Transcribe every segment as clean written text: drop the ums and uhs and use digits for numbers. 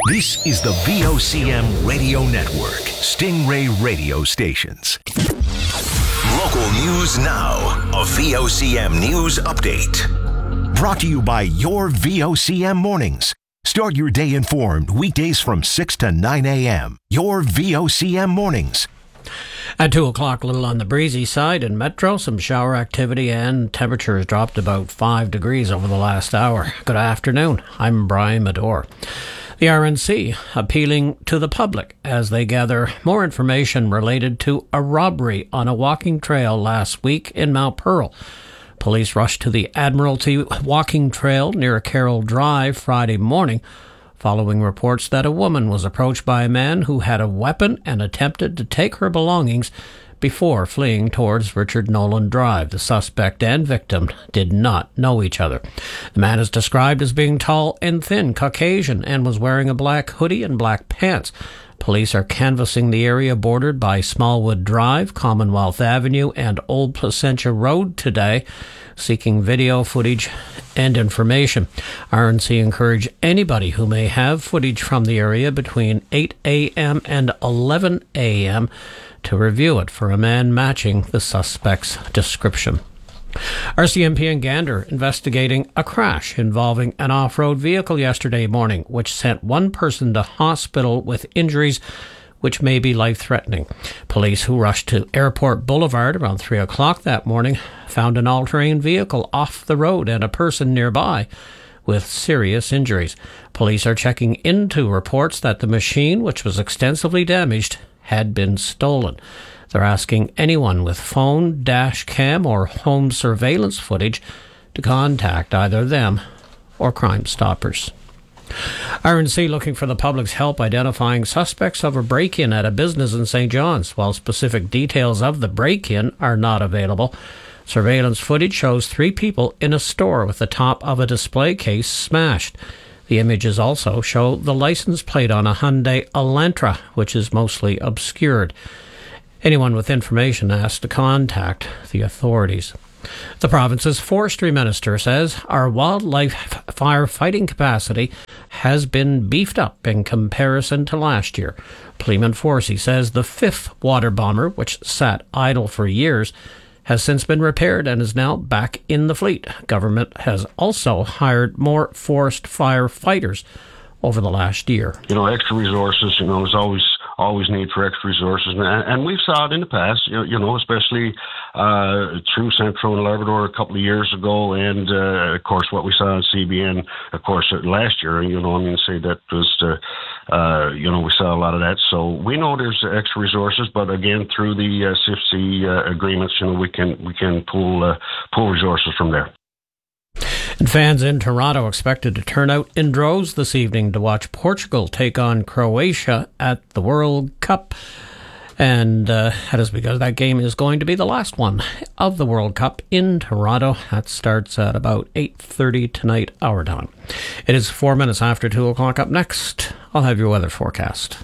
This is the VOCM Radio Network, Stingray Radio Stations. Local news now, a VOCM news update. Brought to you by your VOCM mornings. Start your day informed weekdays from 6 to 9 a.m. Your VOCM mornings. At 2 o'clock, a little on the breezy side in Metro, some shower activity and temperatures dropped about 5 degrees over the last hour. Good afternoon. I'm Brian Medore. The RNC appealing to the public as they gather more information related to a robbery on a walking trail last week in Mount Pearl. Police rushed to the Admiralty walking trail near Carroll Drive Friday morning following reports that a woman was approached by a man who had a weapon and attempted to take her belongings before fleeing towards Richard Nolan Drive. The suspect and victim did not know each other. The man is described as being tall and thin, Caucasian, and was wearing a black hoodie and black pants. Police are canvassing the area bordered by Smallwood Drive, Commonwealth Avenue, and Old Placentia Road today, seeking video footage and information. RNC encourage anybody who may have footage from the area between 8 a.m. and 11 a.m. to review it for a man matching the suspect's description. RCMP in Gander investigating a crash involving an off-road vehicle yesterday morning, which sent one person to hospital with injuries which may be life-threatening. Police who rushed to Airport Boulevard around 3 o'clock that morning found an all-terrain vehicle off the road and a person nearby with serious injuries. Police are checking into reports that the machine, which was extensively damaged, had been stolen. They're asking anyone with phone, dash cam or home surveillance footage to contact either them or Crime Stoppers. RNC looking for the public's help identifying suspects of a break-in at a business in St. John's. While specific details of the break-in are not available, surveillance footage shows 3 people in a store with the top of a display case smashed. The images also show the license plate on a Hyundai Elantra, which is mostly obscured. Anyone with information asked to contact the authorities. The province's forestry minister says our wildlife firefighting capacity has been beefed up in comparison to last year. Pleeman Forsey says the 5th water bomber, which sat idle for years, has since been repaired and is now back in the fleet. Government has also hired more forest firefighters over the last year. Extra resources, there's always need for extra resources. And we've saw it in the past, especially through Central and Labrador a couple of years ago. And, of course, what we saw in CBN, of course, last year, say that was, we saw a lot of that. So we know there's extra resources, but again, through the CFC agreements, we can pull resources from there. And fans in Toronto expected to turn out in droves this evening to watch Portugal take on Croatia at the World Cup. And that is because that game is going to be the last one of the World Cup in Toronto. That starts at about 8:30 tonight, our time. It is 4 minutes after 2 o'clock. Up next, I'll have your weather forecast.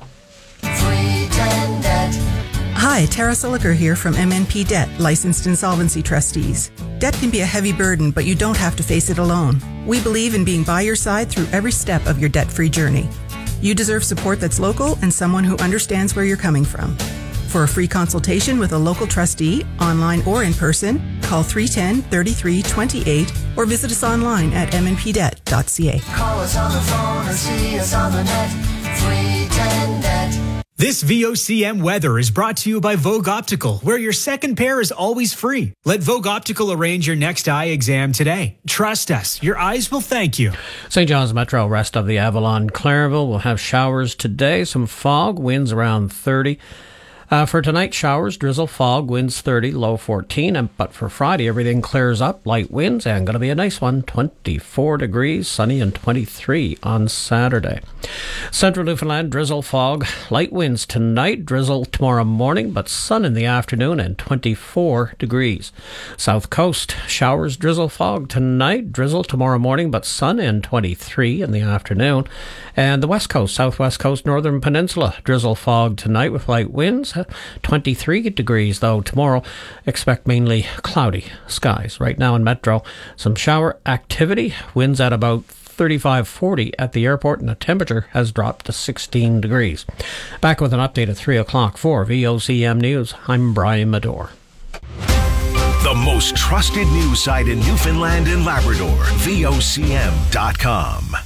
Hi, Tara Siliker here from MNP Debt, Licensed Insolvency Trustees. Debt can be a heavy burden, but you don't have to face it alone. We believe in being by your side through every step of your debt-free journey. You deserve support that's local and someone who understands where you're coming from. For a free consultation with a local trustee, online or in person, call 310-3328 or visit us online at mnpdebt.ca. Call us on the phone or see us on the net. 310-DEBT. This VOCM weather is brought to you by Vogue Optical, where your second pair is always free. Let Vogue Optical arrange your next eye exam today. Trust us, your eyes will thank you. St. John's Metro, rest of the Avalon, Clareville will have showers today. Some fog, winds around 30. For tonight, showers, drizzle, fog, winds 30, low 14. But for Friday, everything clears up, light winds, and going to be a nice one, 24 degrees, sunny, and 23 on Saturday. Central Newfoundland, drizzle, fog, light winds tonight, drizzle tomorrow morning, but sun in the afternoon, and 24 degrees. South Coast, showers, drizzle, fog tonight, drizzle tomorrow morning, but sun, and 23 in the afternoon. And the West Coast, Southwest Coast, Northern Peninsula, drizzle, fog tonight with light winds. 23 degrees, though tomorrow expect mainly cloudy skies. Right now in Metro, some shower activity, winds at about 35.40 at the airport, and the temperature has dropped to 16 degrees. Back with an update at 3 o'clock for VOCM News. I'm Brian Medore. The most trusted news site in Newfoundland and Labrador, VOCM.com.